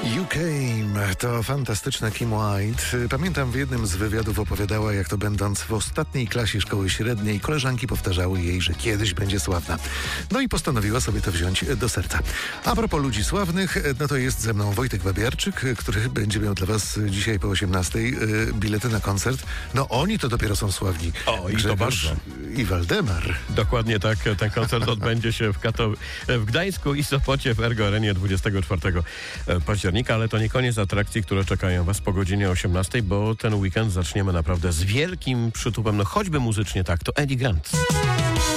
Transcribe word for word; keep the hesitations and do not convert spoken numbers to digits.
You Came to fantastyczna Kim White. Pamiętam, w jednym z wywiadów opowiadała, jak to będąc w ostatniej klasie szkoły średniej, koleżanki powtarzały jej, że kiedyś będzie sławna. No i postanowiła sobie to wziąć do serca. A propos ludzi sławnych, no to jest ze mną Wojtek Babiarczyk, który będzie miał dla was dzisiaj po osiemnastej bilety na koncert. No oni to dopiero są sławni. O, i Grzegorz to bardzo. I Waldemar. Dokładnie tak. Ten koncert odbędzie się w, Katow- w Gdańsku i Sopocie w Ergo Arenie dwudziestego czwartego października, ale to nie koniec atrakcji, które czekają was po godzinie osiemnastej, bo ten weekend zaczniemy naprawdę z wielkim przytupem, no choćby muzycznie tak, to Eddie Grant.